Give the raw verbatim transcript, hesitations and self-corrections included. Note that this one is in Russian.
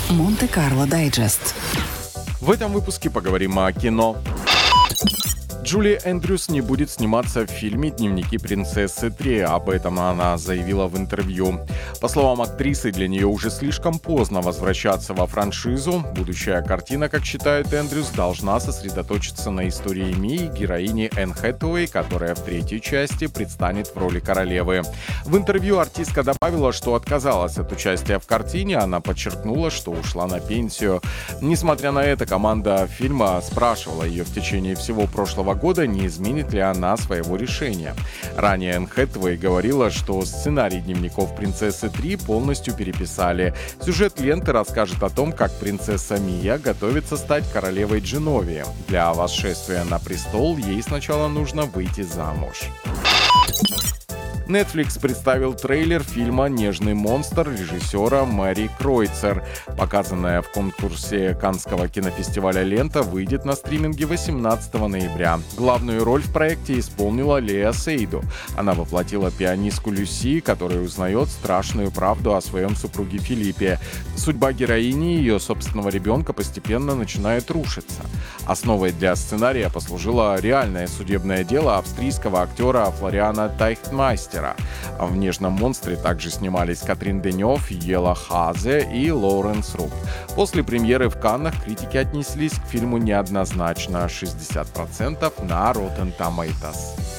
Монте-Карло Дайджест. В этом выпуске поговорим о кино. Джулия Эндрюс не будет сниматься в фильме «Дневники принцессы три». Об этом она заявила в интервью. По словам актрисы, для нее уже слишком поздно возвращаться во франшизу. Будущая картина, как считает Эндрюс, должна сосредоточиться на истории Мии, героини Энн Хэтэуэй, которая в третьей части предстанет в роли королевы. В интервью артистка добавила, что отказалась от участия в картине. Она подчеркнула, что ушла на пенсию. Несмотря на это, команда фильма спрашивала ее в течение всего прошлого года, не изменит ли она своего решения. Ранее Энн Хэтэуэй говорила, что сценарий «Дневников принцессы три» полностью переписали. Сюжет ленты расскажет о том, как принцесса Мия готовится стать королевой Дженовии. Для восшествия на престол ей сначала нужно выйти замуж. Netflix представил трейлер фильма «Нежный монстр» режиссера Мэри Кройцер. Показанная в конкурсе Каннского кинофестиваля лента выйдет на стриминге восемнадцатого ноября. Главную роль в проекте исполнила Леа Сейду. Она воплотила пианистку Люси, которая узнает страшную правду о своем супруге Филиппе. Судьба героини и ее собственного ребенка постепенно начинает рушиться. Основой для сценария послужило реальное судебное дело австрийского актера Флориана Тайхтмайстера. В «Нежном монстре» также снимались Катрин Денёв, Ела Хазе и Лоуренс Рук. После премьеры в Каннах критики отнеслись к фильму неоднозначно — шестьдесят процентов на Rotten Tomatoes.